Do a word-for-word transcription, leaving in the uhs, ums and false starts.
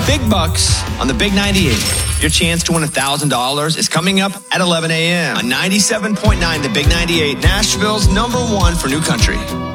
big bucks on the Big ninety-eight. Your chance to win one thousand dollars is coming up at eleven a.m. on ninety-seven point nine The Big ninety-eight, Nashville's number one for new country.